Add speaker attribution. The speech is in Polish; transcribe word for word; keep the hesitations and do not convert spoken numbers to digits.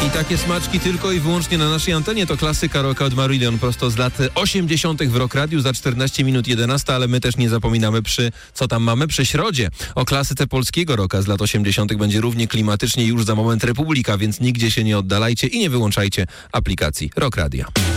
Speaker 1: I takie smaczki tylko i wyłącznie na naszej antenie. To klasyka rocka od Marillion prosto z lat osiemdziesiątych w Rock Radiu za czternaście minut jedenaście, ale my też nie zapominamy przy, co tam mamy, przy środzie. O klasyce polskiego rocka z lat osiemdziesiątych będzie równie klimatycznie już za moment Republika, więc nigdzie się nie oddalajcie i nie wyłączajcie aplikacji Rock Radia.